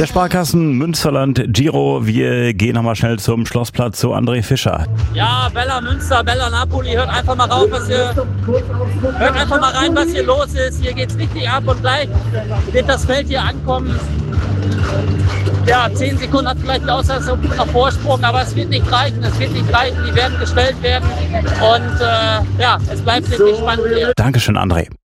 Der Sparkassen Münsterland Giro. Wir gehen nochmal schnell zum Schlossplatz zu André Fischer. Ja, Bella Münster, Bella Napoli, hört einfach mal rauf, hört einfach mal rein, was hier los ist. Hier geht's richtig ab und gleich wird das Feld hier ankommen. Ja, 10 Sekunden hat vielleicht die Auslastung noch Vorsprung, aber es wird nicht reichen. Die werden gestellt werden und es bleibt wirklich spannend hier. Dankeschön, André.